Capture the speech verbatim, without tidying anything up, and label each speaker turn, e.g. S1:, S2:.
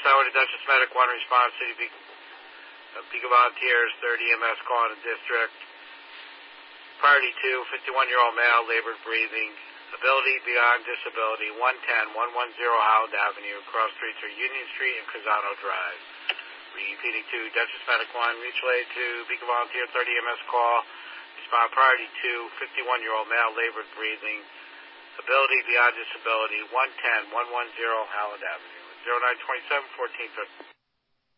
S1: Highway to Dutchess Medic, one response, City Beacon, uh, Beacon Volunteers, third E M S call in the district. Priority two, fifty-one-year-old male, labored breathing, ability beyond disability, one ten, one ten Howland Avenue, cross streets are Union Street and Cruzano Drive. Repeating to Dutchess Medic one, mutual aid to Beacon Volunteer, third E M S call. Respond priority two, fifty-one-year-old male, labored breathing, ability beyond disability, one ten, one ten Howland Avenue, zero nine two seven, fourteen fifty.